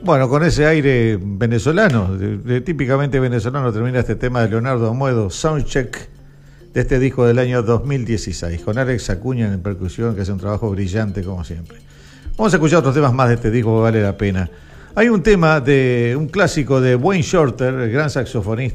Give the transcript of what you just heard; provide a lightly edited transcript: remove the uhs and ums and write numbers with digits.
Bueno, con ese aire venezolano, típicamente venezolano, termina este tema de Leonardo Amoedo, Soundcheck, de este disco del año 2016, con Alex Acuña en percusión, que hace un trabajo brillante como siempre. Vamos a escuchar otros temas más de este disco que vale la pena. Hay un tema de un clásico de Wayne Shorter, el gran saxofonista